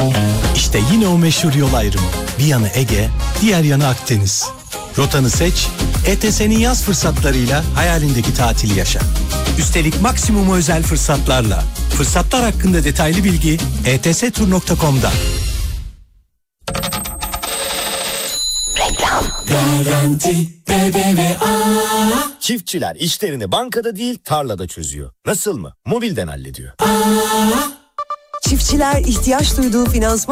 İşte yine o meşhur yol ayrımı. Bir yanı Ege, diğer yanı Akdeniz. Rotanı seç, ETS'nin yaz fırsatlarıyla hayalindeki tatili yaşa. Üstelik maksimum özel fırsatlarla. Fırsatlar hakkında detaylı bilgi etstur.com'da. Reklam. Garanti BBVA. Çiftçiler işlerini bankada değil tarlada çözüyor. Nasıl mı? Mobilden hallediyor. Çiftçiler ihtiyaç duyduğu finansman